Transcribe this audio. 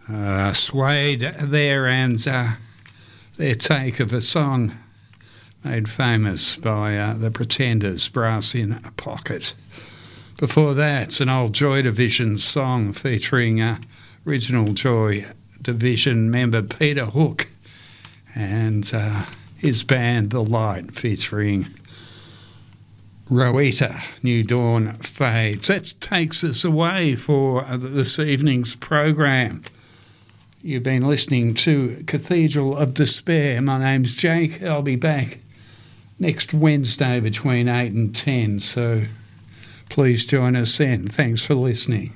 Suede there, and their take of a song made famous by the Pretenders, Brass in a Pocket. Before that, an old Joy Division song featuring original Joy Division member Peter Hook and his band The Light, featuring Rowetta, New Dawn Fades. That takes us away for this evening's program. You've been listening to Cathedral of Despair. My name's Jake. I'll be back next Wednesday between 8 and 10, so please join us then. Thanks for listening.